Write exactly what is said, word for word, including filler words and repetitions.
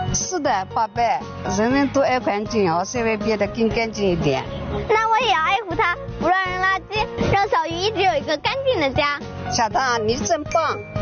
是的，宝贝，人人都爱环境哦，稍微变得更干净一点。 那我也要爱护它，不乱扔垃圾，让小鱼一直有一个干净的家。 小唐，你真棒。